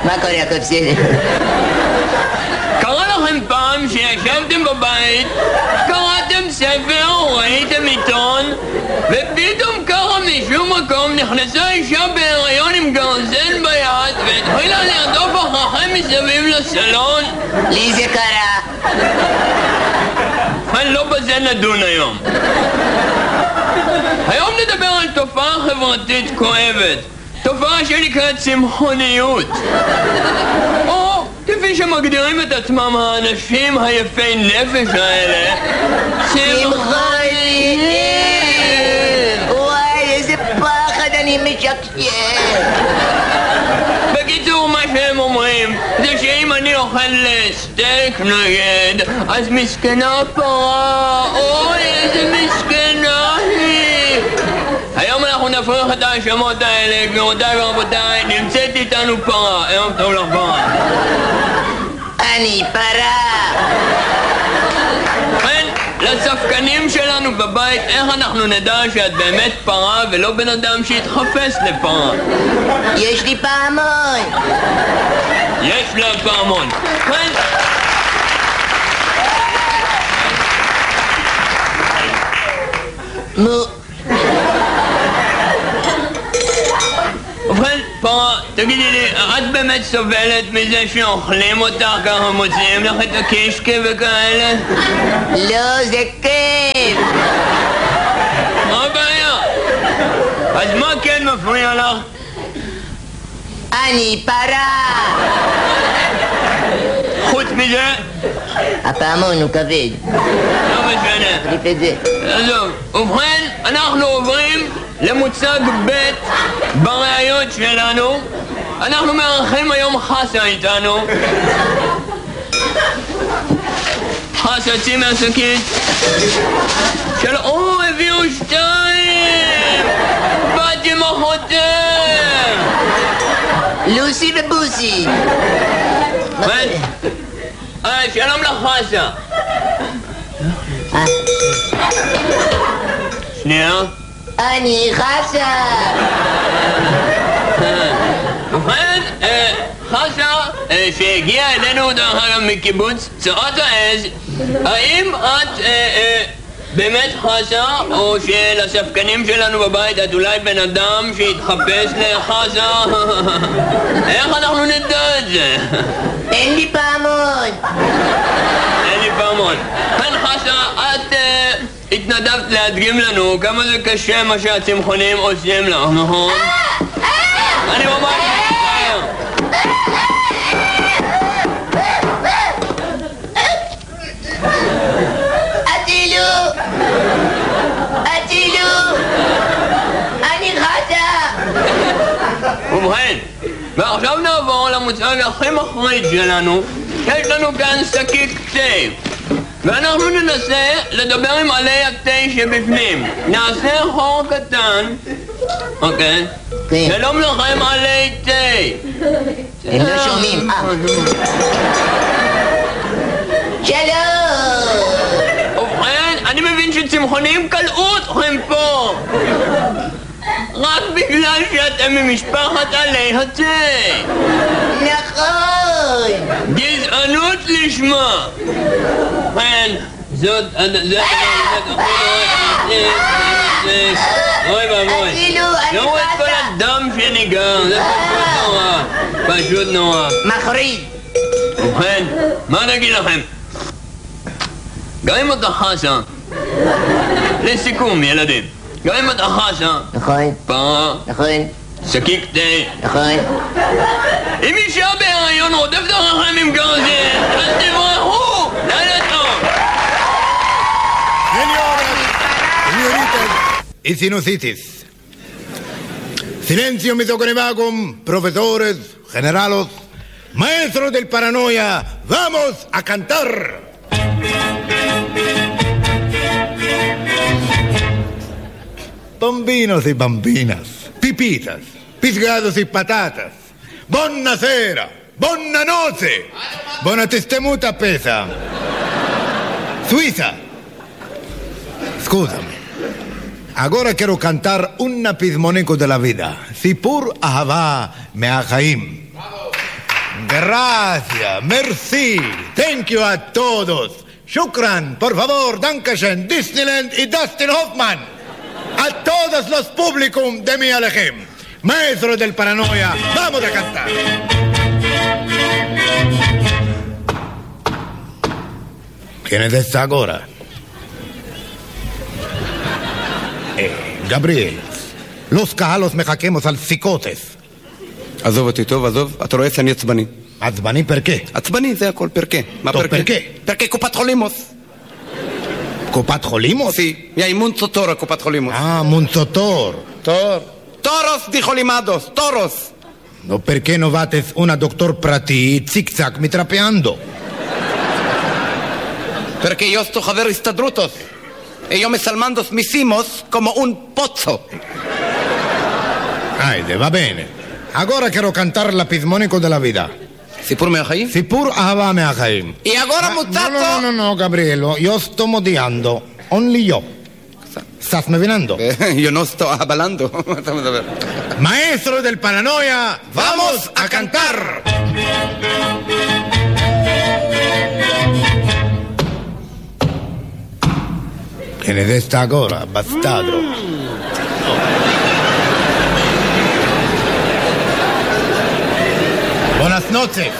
מה קורה, הקופסי? קרה לכם פעם שישבתם בבית, קראתם ספר או ראיתם עיתון, ופתאום ככה משום מקום נכנסה אישה בהיריון עם גרזן ביד והתחילה לרדוף אחריכם מסביב לסלון? לי זה קרה. לא בזה נדון היום. היום נדבר על תופעה חברתית כואבת, תופעה שנקראת צמחוניות, או כפי שמגדירים את עצמם האנשים היפי נפש האלה, צמחוניים. וואי, איזה פחד, אני משקשק. בקיצור, מה שהם אומרים זה שאם אני אוכל סטייק נגד, אז מסכנה פרה, אוי איזה מסכנה היא. היום אנחנו נפריך את ההאשמות האלה, גבירותיי ורבותיי. נמצאת איתנו פרה. ערב טוב לך פרה. אני פרה. כן, לספקנים שלנו בבית, איך אנחנו נדע שאת באמת פרה ולא בן אדם שהתחפש לפרה? יש לי פעמון. יש לה פעמון. כן. מו. ובכן, פרה, תגידי לי, את באמת סובלת מזה שאוכלים אותך ככה, מוציאים לך את הקישקה וכאלה? לא, זה כיף. מה הבעיה? אז מה כן מפריע לך? אני פרה. חוץ מזה? הפעמון הוא כבד. לא משנה. תחליף את זה. עזוב, ובכן, אנחנו עוברים למוצג ב' בראיות שלנו. אנחנו מארחים היום חסה איתנו. חסה, צאי מהשקית. הביאו 2! בת עם אחותם! לוסי ובוסי. שלום לך חסה. שנייה. אני חסה. ובכן, חסה, שהגיעה אלינו דרך אגב מקיבוץ צורת העז, האם את באמת חסה, או שלספקנים שלנו בבית את אולי בן אדם שהתחפש לחסה? איך אנחנו נדע את זה? אין לי פעמון. אין לי פעמון. כן חסה, את התנדבת להדגים לנו כמה זה קשה מה שהצמחונים עושים לך, נכון? אני ממש מצטער. אני חסה. ובכן, ועכשיו נעבור למוצג הכי מחריד שלנו. יש לנו כאן שקית תה, ואנחנו ננסה לדבר עם עלי התה שבפנים. נעשה חור קטן. אוקיי? שלום לכם עלי תה. הם לא שומעים. שלום. ובכן, אני מבין שצמחונים קלעו אתכם פה רק בגלל שאתם ממשפחת עלי התה. נכון. גזענות לשמה. כן, זאת... אוי ואבוי. ראו את כל הדם שניגר, זה פשוט נורא. פשוט נורא. מחריד. ובכן, מה נגיד לכם? גם אם אתה חסה, לסיכום ילדים, גם אם אתה חסה, נכון. פרה, נכון. שקיק תה, נכון. אם אישה בהיריון רודפת אחריכם עם גרזן, אז תברחו! לילה טוב! Señoritas y sinusitis. Silencio, mis oconevagum, profesores, generalos, maestros del paranoia, vamos a cantar. Bambinos y bambinas, pipitas, pisgados y patatas, buonasera, buona notte, buona testemuta pesa. Suiza, scusami. Agora quiero cantar un pismonico de la vida. Sipur ahava me'achaim. Gracias, merci, thank you a todos. Shukran, por favor, dankeschön, Disneyland y Dustin Hoffman. A todos los públicos de mi Alejem. Maestro del Paranoia, vamos a cantar. ¿Quién es esta ahora? Gabriel, los calos me jaquemos al psicotes. עזוב אותי, טוב, עזוב. אתה רואה שאני עצבני. עצבני פרקה? עצבני, זה הכל, פרקה. מה טוב, פרקה? פרקה קופת חולימוס. קופת חולימוס? Sí, y hay mucho toro קופת חולימוס. Monzotor. Toros, dijo Limados, toros. No, perché no vates una doctor prati zig-zag mitrapeando? Perché io sto חבר הסתדרותוס. Ellos me salmando mis himos como un pozzo. Va bene. Ahora quiero cantar la pismónico della vita. סיפור מהחיים? סיפור אהבה מהחיים. Y ahora muchacho. No, Gabrielo, yo sto modiando. Only yo. ¿Estás me vinando? Yo no estoy hablando. Maestro del Paranoia, vamos a cantar. ¿Quién es esta ahora, bastardo? Buenas noches.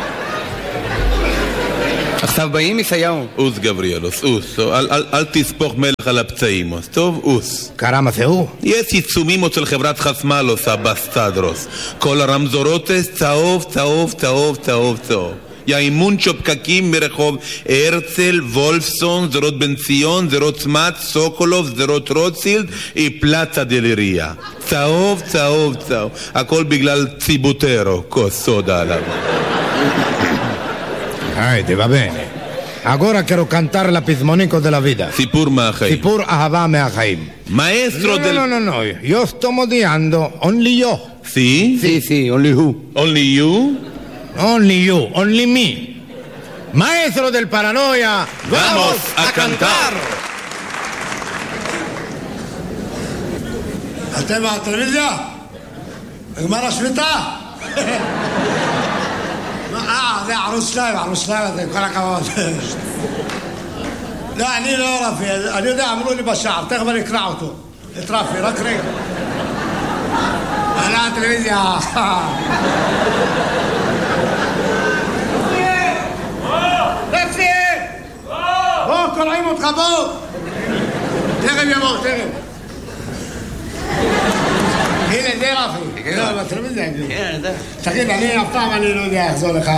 עכשיו באים יסייעו. אוס גבריאלוס, אוס. אל תספוך מלך על הפצעים. טוב, אוס. קרמה זהו? יש עיצומים של חברת חסמלוס, הבסטדרוס. כל הרמזורותס צהוב, צהוב, צהוב, צהוב, צהוב. יאימון פקקים מרחוב הרצל, וולפסון, זרות בן ציון, זרות צמת, סוקולוב, זרות רוטשילד, פלצה דלריה. צהוב, צהוב, צהוב. הכל בגלל ציבוטרו, כוס סודה עליו. va bene. Ahora quiero cantar la pismónico della vita. סיפור מהחיים. סיפור אהבה מהחיים. Maestro del... No. Yo estoy modiando. Only yo. Sí? Sí, only who. Only you? Only you, only me. Maestro del Paranoia, vamos a cantar. אתם מהטלוויזיה? נגמר השביתה? זה ערוץ 2, זה כל הכבוד. לא, אני לא רפי, אני יודע, אמרו לי בשער, תכף אני אקרא אותו. את רפי, רק רגע. על הטלוויזיה. רפי! בוא, קוראים אותך, בוא! תכף יבוא, תכף. הנה, זה רפי. לא, בטלוויזיה. כן, אני יודע. תגיד, אני אף פעם אני לא יודע לחזור לך.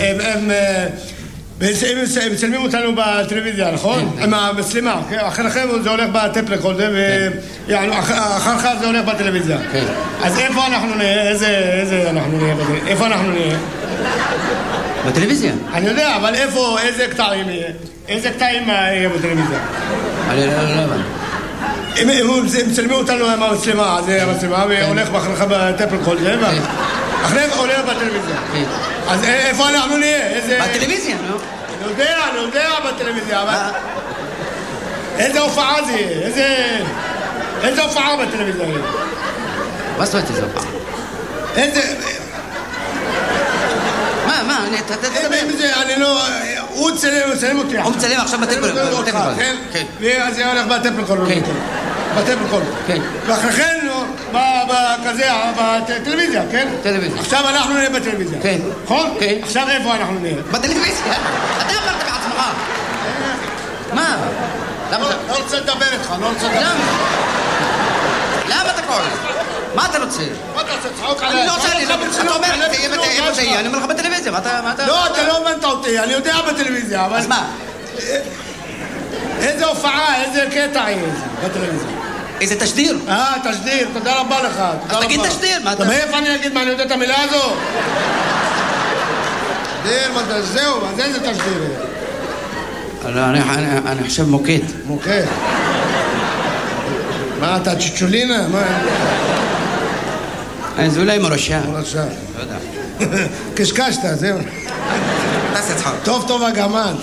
הם מצלמים אותנו בטלוויזיה, נכון? עם המצלמה. אחריכם זה הולך בטפלקול, אחריך זה הולך בטלוויזיה. אז איפה אנחנו נהיה? איזה אנחנו נהיה? איפה אנחנו נהיה? בטלוויזיה? אני יודע, אבל איפה, איזה קטעים יהיה? איזה קטעים יהיה בטלוויזיה? אני לא יודע. הם מצלמים אותנו עם המצלמה, זה המצלמה, והולך אחריך בטפלקול, זה מה? אחריך הולך בטלוויזיה. אז איפה אנחנו נהיה? בטלוויזיה, לא? אני יודע בטלוויזיה, אבל... איזה הופעה זה יהיה? איזה הופעה בטלוויזיה יהיה? מה זאת אומרת איזה הופעה? איזה... מה? אתה תדבר. אני לא... הוא מצלם אותי. הוא מצלם עכשיו בטפלקול. כן? ואז זה הולך בטפלקול. בטפלקול. כן. ואחריכן, כזה, בטלוויזיה, כן? טלוויזיה. עכשיו אנחנו נהיה בטלוויזיה. כן. נכון? כן. עכשיו איפה אנחנו נהיה? בטלוויזיה? אתה אמרת בעצמך. מה? לא רוצה לדבר איתך, לא רוצה לדבר. למה אתה קורא? מה אתה רוצה? מה אתה רוצה? צחוק עליי. אני לא רוצה, אתה אומר, איפה זה יהיה? אני אומר לך בטלוויזיה, מה אתה... לא, אתה לא הבנת אותי, אני יודע בטלוויזיה, אבל... אז מה? איזה הופעה, איזה קטע יהיה בטלוויזיה? איזה תשדיר? תשדיר, תודה רבה לך. אז תגיד תשדיר, מה אתה... מאיפה אני אגיד מה, אני יודע את המילה הזו? תשדיר, זהו, אז איזה תשדיר? אני חושב מוקד. מוקד? מה, אתה צ'יצ'ולינה? מה? זה אולי מורשה. מורשה. לא יודע. קשקשת, זהו. תעשה צחוק. טוב הגמד.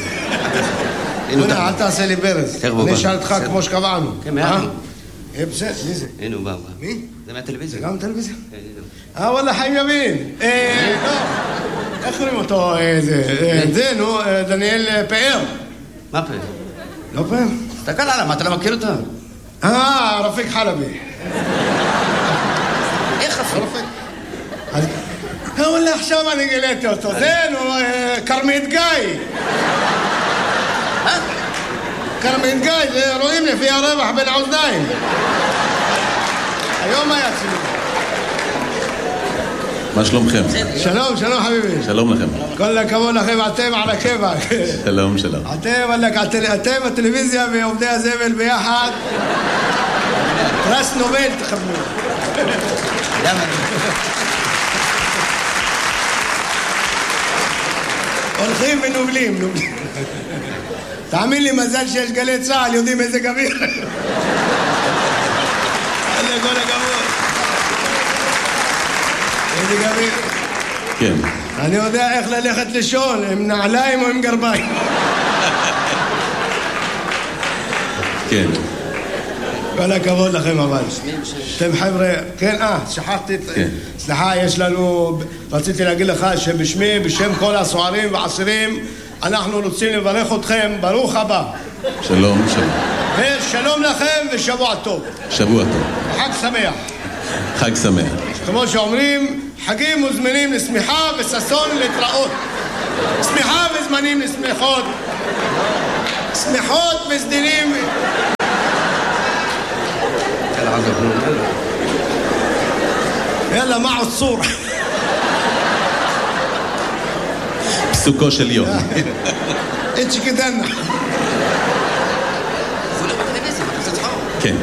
אל תעשה לי ברז. אני אשאל אותך כמו שקבענו. כן, מעט. בסדר, מי זה? הנה הוא בא. מי? זה מהטלוויזיה. זה גם טלוויזיה? וואלה, חיים ימין. טוב. איך קוראים אותו? זה, נו, דניאל פאר. מה פאר? לא פאר? תסתכל עליו, מה, אתה לא מכיר אותו? רפיק חלבי. איך רפיק? וואלה, עכשיו אני גיליתי אותו. זה, נו, כרמית גיא. כרמית גיא, זה רואים לפי הרווח בין האוזניים. היום היה צילום. מה שלומכם? שלום, שלום חביבי. שלום לכם. כל הכבוד לכם, אתם על הכיוון. שלום, שלום. אתם הטלוויזיה ועובדי הזבל ביחד. פרס נובל תקבלו. הולכים ונובלים. תאמין לי, מזל שיש גלי צהל, יודעים איזה גביר. זה כל הכבוד. איזה גביר. כן. אני יודע איך ללכת לישון, עם נעליים או עם גרביים. כן. כל הכבוד לכם אבל. אתם חבר'ה, כן, שכחתי, סליחה, יש לנו, רציתי להגיד לך שבשמי, בשם כל הסוערים והעשירים, אנחנו רוצים לברך אתכם, ברוך הבא. שלום, שלום. ושלום לכם ושבוע טוב. שבוע טוב. חג שמח. חג שמח. כמו שאומרים, חגים וזמנים לשמחה וששון להתראות. שמחה וזמנים לשמחות. שמחות וסדינים. יאללה, מה עוצור? פסוקו של יום. אין שכדנה. כן.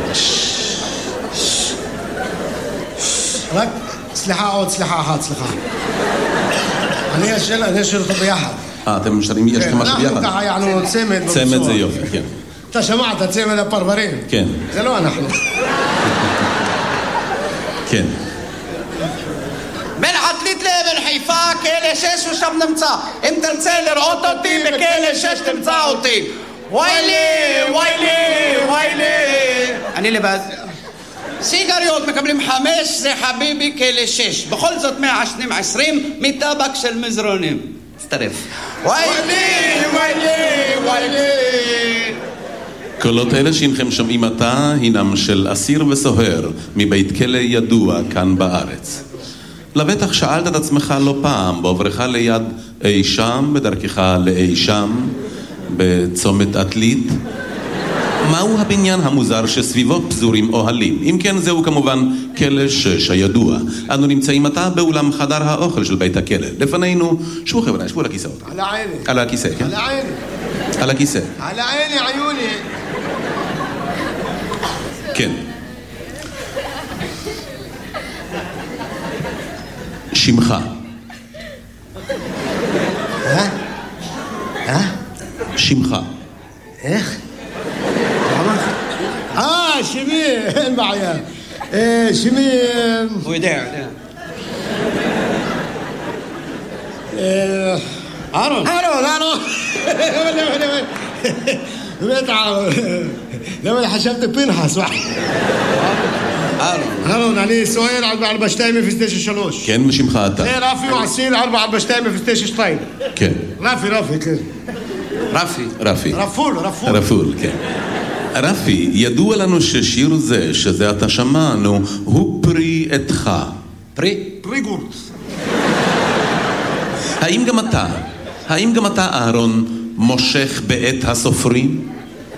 רק, סליחה, עוד סליחה אחת, סליחה. אני אשאיר אותו ביחד. אתם משתרים, יש לכם משהו ביחד? אנחנו ככה יענו צמד. צמד זה יופי, כן. אתה שמעת, צמד הפרברים? כן. זה לא אנחנו. כן. בין עתלית לאבן חיפה, כלא 6 ושם נמצא. אם תרצה לראות אותי, בכלא 6 תמצא אותי. ויילי, ויילי, ויילי. אני לבד. סיגריות מקבלים 5, זה חביבי כלא 6. בכל זאת 120 מטבק של מזרונים. תצטרף. ויילי, ויילי, ויילי. קולות אלה שהנכם שומעים עתה הינם של אסיר וסוהר מבית כלא ידוע כאן בארץ. לבטח שאלת את עצמך לא פעם בעוברך ליד אי שם, בדרכך לאי שם, בצומת עתלית, מהו הבניין המוזר שסביבו פזורים אוהלים? אם כן, זהו כמובן כלא 6 הידוע. אנו נמצאים עתה באולם חדר האוכל של בית הכלא. לפנינו, שבו חבר'ה, שבו על הכיסאות. על העיני. על הכיסא, כן? על העיני. על הכיסא. על העיני, עיוני. כן. שמך. שמך. איך? שמי, אין בעיה. שמי... הוא יודע. אהרון. באמת למה חשבתי פנחס. אהרון, אני סוער 44203. כן, משמך אתה. זה רפי ועשיל 44202. כן. רפי, כן. רפי. רפול, כן. רפי, ידוע לנו ששיר זה, שזה אתה שמענו, הוא פרי עתך. פרי גורס. האם גם אתה, אהרון, מושך בעת הסופרים?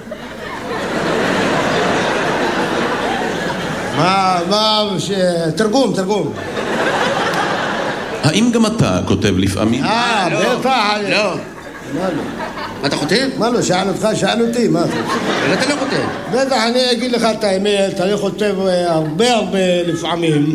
תרגום. האם גם אתה כותב לפעמים? בטח. לא. מה אתה כותב? מה לא, שאל אותי, מה? אתה לא כותב. בטח, אני אגיד לך את האמת, אני כותב הרבה לפעמים.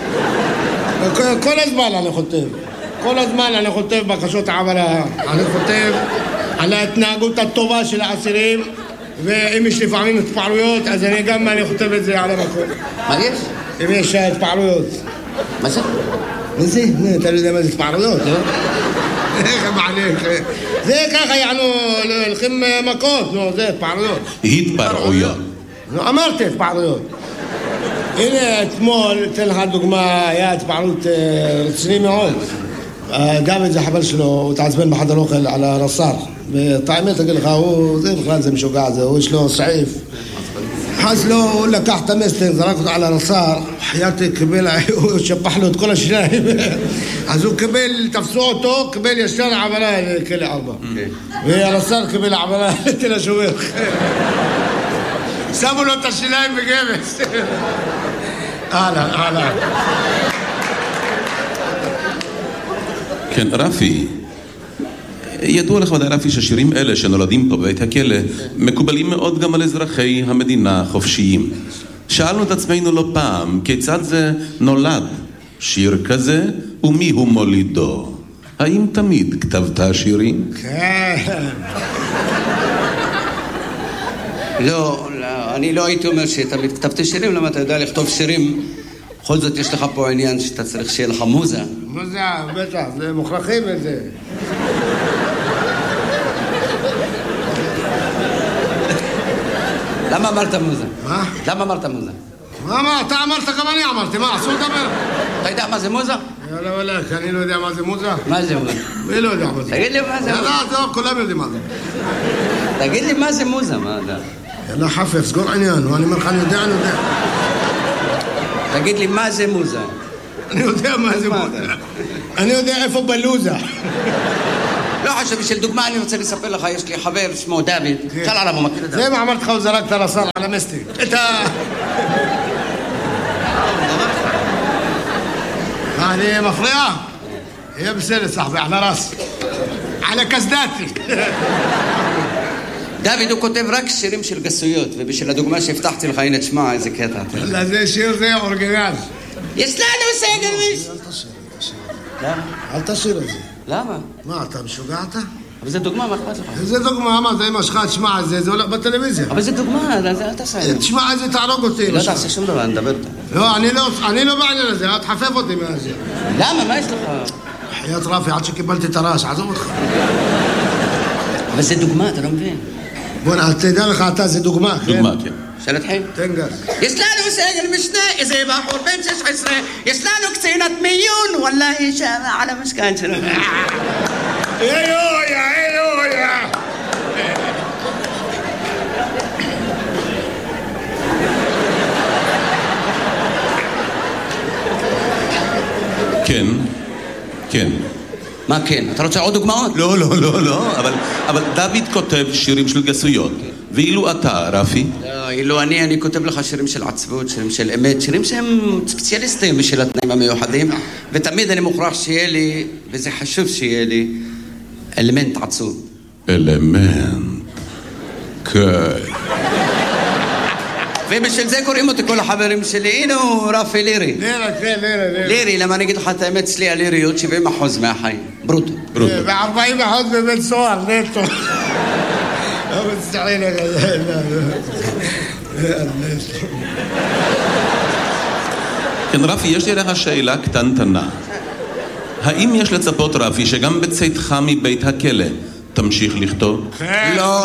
כל הזמן אני כותב בקשות העברה. אני כותב על ההתנהגות הטובה של האסירים, ואם יש לפעמים התפעלויות, אז אני כותב את זה על המקום. מה יש? אם יש התפעלויות. מה זה? מה זה? אתה לא יודע מה זה התפעלויות, לא? איך מעליך? זה ככה, הולכים מכות, זה התפעלויות. התפרעויות. אמרתי התפעלויות. הנה, אתמול, אתן לך דוגמה, היה התפעלות רציני מאוד. דוד זה חבר שלו, הוא התעצבן בחדר אוכל על הרס"ר. וטעמת, אגיד לך, הוא זה בכלל זה משוגע זה, הוא יש לו סעיף. חס לו, הוא לקח את המסטר, זרק אותו על הרס"ר, חייתי קיבל, הוא שפח לו את כל השיניים. אז הוא קיבל, תפסו אותו, קיבל ישר עברה לכלא 4. והרס"ר קיבל עברה לתל השומר. שמו לו את השיניים בגבס. הלאה. כן, רפי, ידוע לך ודאי רפי ששירים אלה שנולדים פה בבית הכלא מקובלים מאוד גם על אזרחי המדינה החופשיים. שאלנו את עצמנו לא פעם, כיצד זה נולד שיר כזה ומי הוא מולידו? האם תמיד כתבת שירים? כן. לא, אני לא הייתי אומר שתמיד כתבתי שירים, למה אתה יודע לכתוב שירים? בכל זאת יש לך פה עניין שאתה צריך שיהיה לך מוזה. מוזה, בטח, זה מוכרחים את זה. למה אמרת מוזה? מה? למה אמרת מוזה? מה, אתה אמרת, גם אני אמרתי, מה, אסור לדבר? אתה יודע מה זה מוזה? יאללה וואלה, אני לא יודע מה זה מוזה. מה זה מוזה? מי לא יודע מה זה? תגיד לי מה זה מוזה. יאללה, טוב, כולם יודעים מה זה. תגיד לי מה זה מוזה, מה אתה? יאללה חפף, סגור עניין, אני אומר לך, אני יודע. תגיד לי מה זה מוזה. אני יודע מה זה מוזה. אני יודע איפה בלוזה. לא חשב, בשביל דוגמה אני רוצה לספר לך, יש לי חבר שמו דוד, שאל עליו, הוא מכיר את זה מה אמרתי לך, הוא זרק את הרס"ר על המסטיק. אני מפריע? יהיה בסדר, סחבי, על הרס. על הקסדתי. דוד הוא כותב רק שירים של גסויות, ובשביל הדוגמה שהבטחתי לך, הנה תשמע איזה קטע. לא, זה שיר זה אורגינל. יש לנו סגל מיש. למה? אל תשאיר את זה. למה? מה, אתה משוגע אתה? אבל זה דוגמה, מה אכפת לך? זה דוגמה, מה, זה אמא שלך, תשמע, זה הולך בטלוויזיה. אבל זה דוגמה, אל תעשה. תשמע, זה תהרוג אותי. לא תעשה שום דבר, נדבר אותה. לא, אני לא בעניין הזה, את חפף אותי מהזה. למה? מה יש לך? חיית רפי, עד שקיבלתי את הרעש, עזוב אותך. אבל זה דוגמה, אתה לא מבין. בוא, תדע לך, אתה, זה דוגמה, כן? דוגמה, כן. שנתחיל. תן גז. יש לנו סגל משנה, איזה בחור בן 16, יש לנו קצינת מיון, וואלה, שמה על המשכן שלנו. אלויה. כן. מה כן? אתה רוצה עוד דוגמאות? לא, אבל דוד כותב שירים של גסויות. ואילו אתה, רפי? לא, אילו אני כותב לך שירים של עצבות, שירים של אמת, שירים שהם ספציאליסטים בשביל התנאים המיוחדים, ותמיד אני מוכרח שיהיה לי, וזה חשוב שיהיה לי, אלמנט עצוב. אלמנט. כן. ובשביל זה קוראים אותי כל החברים שלי, הנה הוא רפי לירי. לירי, למה אני אגיד לך את האמת שלי, הליריות 70% מהחיים. ברוטו. ו-40% בבית סוהר, נטו. לא מצטערים כן, רפי, יש לי לך שאלה קטנטנה. האם יש לצפות, רפי, שגם בצאתך מבית הכלא תמשיך לכתוב? לא.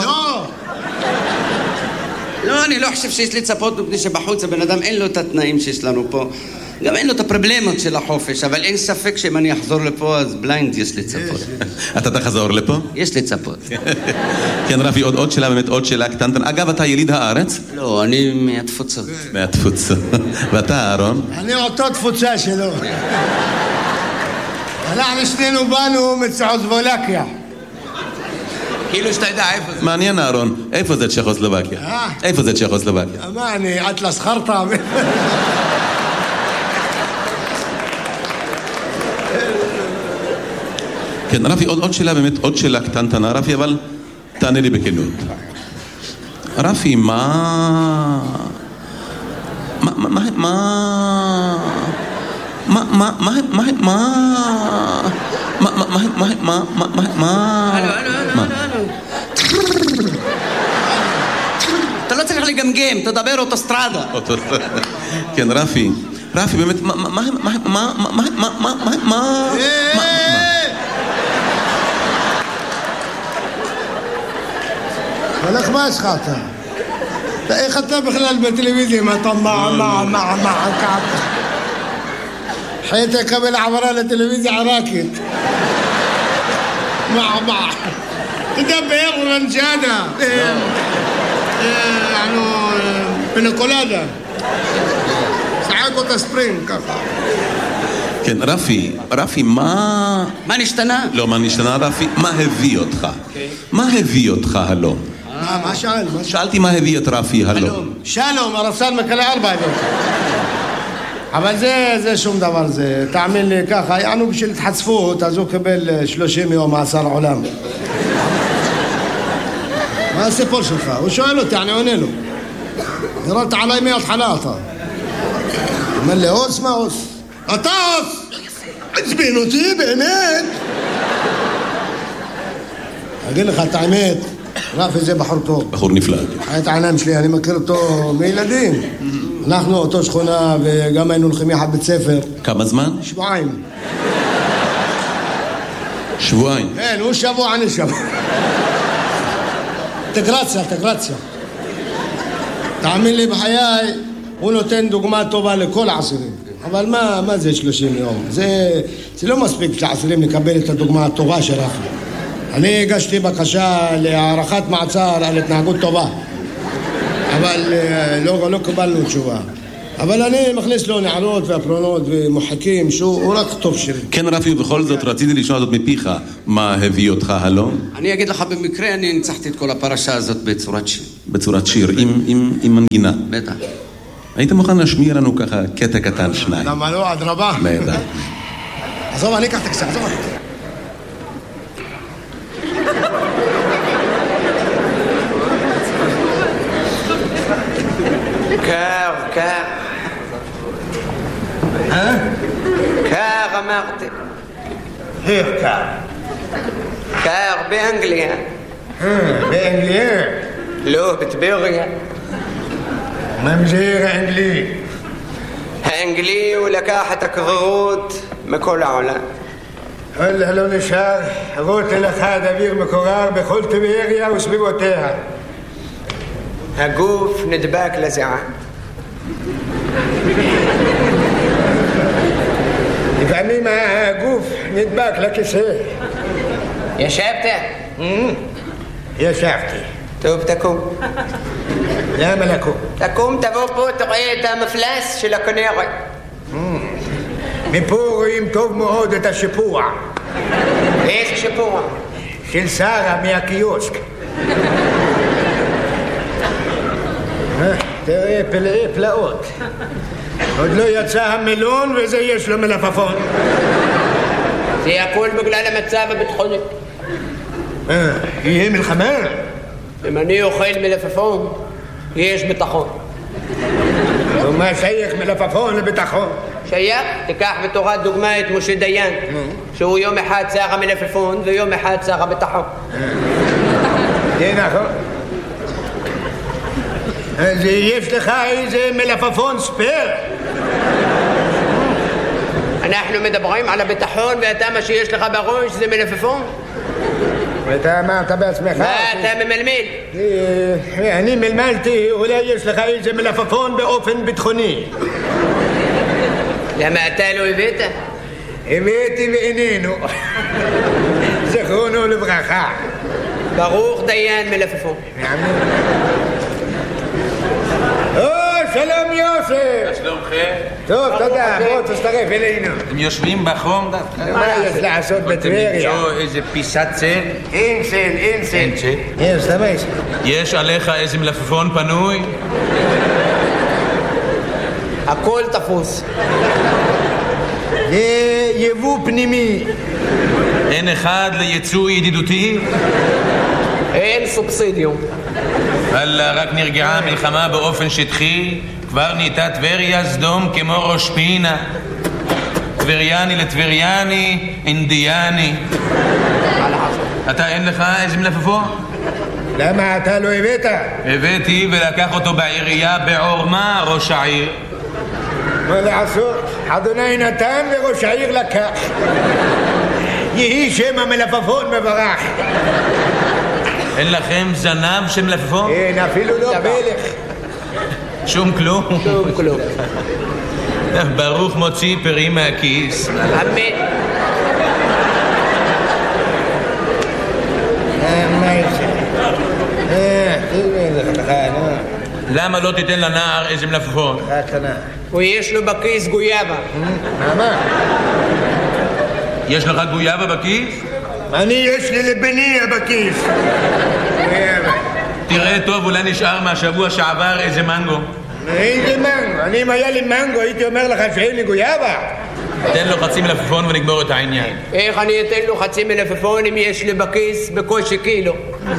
לא, אני לא חושב שיש לצפות מפני שבחוץ הבן אדם אין לו את התנאים שיש לנו פה. גם אין לו את הפרובלמות של החופש, אבל אין ספק שאם אני אחזור לפה אז בליינד יש לצפות. אתה תחזור לפה? יש לצפות. כן, רפי, עוד שאלה, באמת עוד שאלה קטנטנה. אגב, אתה יליד הארץ? לא, אני מהתפוצות. מהתפוצות. ואתה, אהרון? אני אותו תפוצה שלו. אנחנו שנינו באנו מצ'כוסלובקיה. כאילו שאתה יודע איפה זה. מעניין, אהרון, איפה זה צ'כוסלובקיה? איפה זה צ'כוסלובקיה? מה, אני אטלס חרטה? כן, רפי, עוד שאלה, באמת עוד שאלה קטנטנה, רפי, אבל תענה לי בכנות. רפי, מה... אתה לא צריך לגמגם, תדבר אוטוסטרדה. כן, רפי, באמת, הולך מה יש לך אתה? איך אתה בכלל בטלוויזיה? מה אתה حياتي قبل عبرها للتلفزيون عراكت مع تدبر ورنجانا يعني بنقولادا ساعات قلت سبرينג ככה. כן, רפי, מה... מה נשתנה? לא, מה נשתנה, רפי? מה הביא אותך? מה הביא אותך הלום? מה שאל? שאלתי מה הביא את רפי הלום. שלום, הרס"ן מקלה 4 הביא אותך. אבל זה שום דבר, זה, תאמין לי ככה, יענו בשביל התחצפות, אז הוא קבל 30 יום מאסר עולם. מה הסיפור שלך? הוא שואל אותי, אני עונה לו. ירדת עליי מההתחלה אתה. אומר לי, אוס מה אוס? אתה אוס! עצבין אותי באמת! אגיד לך את האמת, רפי זה בחור טוב. בחור נפלא. את העיניים שלי, אני מכיר אותו מילדים. אנחנו אותו שכונה וגם היינו הולכים יחד בית ספר. כמה זמן? שבועיים. כן, הוא שבוע, אני שבוע. אינטגרציה. תאמין לי בחיי, הוא נותן דוגמה טובה לכל העשירים. אבל מה זה 30 יום? זה לא מספיק לעשירים לקבל את הדוגמה הטובה של רפי. אני הגשתי בקשה להארכת מעצר על התנהגות טובה. אבל לא קיבלנו תשובה. אבל אני מכניס לו נערות והפרונות ומוחקים שהוא רק טוב שירים. כן רפי, ובכל זאת רציתי לשמוע זאת מפיך. מה הביא אותך הלום? אני אגיד לך במקרה, אני ניצחתי את כל הפרשה הזאת בצורת שיר. בצורת שיר, עם מנגינה. בטח. היית מוכן להשמיע לנו ככה קטע קטן שניים? למה לא? אדרבה. בטח. עזוב, אני אקח את הקצה, עזוב. קר אמרתי. איך קר? קר באנגליה. באנגליה? לא, בטבריה. ממזיר האנגלי. האנגלי הוא לקח את הקררות מכל העולם. אללה לא נשאר, רוטל אחד אוויר מקורר בכל טבריה וסביבותיה. הגוף נדבק לזיעה. לפעמים הגוף נדבק לכיסא. ישבת? ישבתי. טוב, תקום. למה לקום? תקום, תבוא פה, תראה את המפלס של הכנרת. מפה רואים טוב מאוד את השיפוע. איזה שיפוע? של שרה מהקיוסק. תראה פלאי פלאות. עוד לא יצא המלון וזה יש לו מלפפון. זה הכל בגלל המצב הביטחוני. יהיה מלחמה? אם אני אוכל מלפפון, יש ביטחון. ומה שייך מלפפון לביטחון? שייך? תיקח בתורת דוגמה את משה דיין, שהוא יום אחד שר המלפפון ויום אחד שר הביטחון. זה נכון. אז יש לך איזה מלפפון ספר? אנחנו מדברים על הביטחון ואתה מה שיש לך בראש זה מלפפון? ואתה אמרת בעצמך? מה אתה ממלמל? אני מלמלתי, אולי יש לך איזה מלפפון באופן ביטחוני. למה אתה לא הבאת? הבאתי ואיננו. זכרונו לברכה. ברוך דיין מלפפון. שלום יוסף. שלומכם? טוב, תודה, בוא תצטרף אלינו. אתם יושבים בחום דווקא? מה יש לעשות בטבריה? אתם למצוא איזה פיסת צל? אין צל. יש, תמיד. יש עליך איזה מלפפון פנוי? הכל תפוס. זה יבוא פנימי. אין אחד ליצוא ידידותי? אין סובסידיום. אללה, רק נרגעה המלחמה באופן שטחי, כבר נהייתה טבריה סדום כמו ראש פינה. טבריאני לטבריאני, אינדיאני. אתה אין לך איזה מלפפון? למה אתה לא הבאת? הבאתי ולקח אותו בעירייה בעורמה ראש העיר. מה לעשות? אדוני נתן וראש העיר לקח. יהי שם המלפפון מברך. אין לכם זנב של מלפפון? אין, אפילו לא פלך. שום כלום? שום כלום. ברוך מוציא פרי מהכיס. אמן. למה לא תיתן לנער איזה מלפפון? ויש לו בכיס גויאבה. מה? יש לך גויאבה בכיס? אני יש לי לבניה בכיס. תראה טוב, אולי נשאר מהשבוע שעבר איזה מנגו. איזה מנגו? אני אם היה לי מנגו הייתי אומר לך שאין לי גויאבה. תן לו חצי מלפפון ונגמור את העניין. איך אני אתן לו חצי מלפפון אם יש לי בכיס בקושי קילו?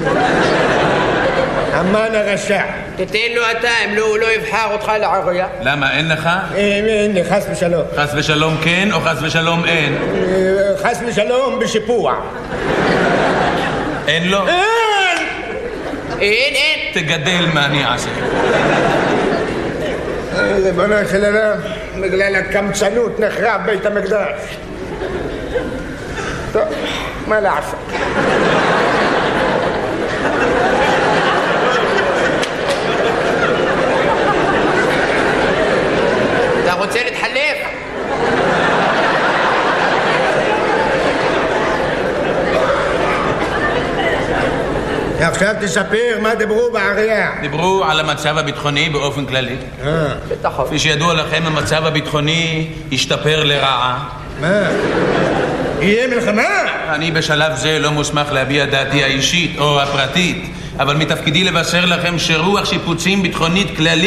המן הרשע. תתן לו אתה, אם לא, הוא לא יבחר אותך לעריה. למה, אין לך? אין לי, חס ושלום. חס ושלום כן או חס ושלום אין? חס ושלום בשיפוע. אין לו? אין. תגדל מה אני אעשה. ריבונו של עולם, בגלל הקמצנות נחרב בית המקדש. טוב, מה לעשות? אתה רוצה להתחלף? עכשיו תספר מה דיברו בעירייה. דיברו על המצב הביטחוני באופן כללי. כפי שידוע לכם, המצב הביטחוני השתפר לרעה. מה? יהיה מלחמה? אני בשלב זה לא מוסמך להביע דעתי האישית או הפרטית, אבל מתפקידי לבשר לכם שרוח שיפוצים ביטחונית כללית